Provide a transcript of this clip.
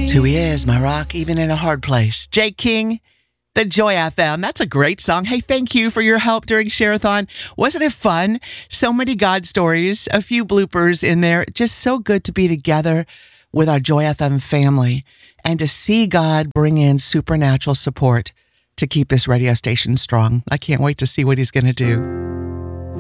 Who he is, my rock, even in a hard place. Jay King, the Joy FM. That's a great song. Hey, thank you for your help during Share-a-thon. Wasn't it fun? So many God stories, a few bloopers in there. Just so good to be together with our Joy FM family and to see God bring in supernatural support to keep this radio station strong. I can't wait to see what he's going to do.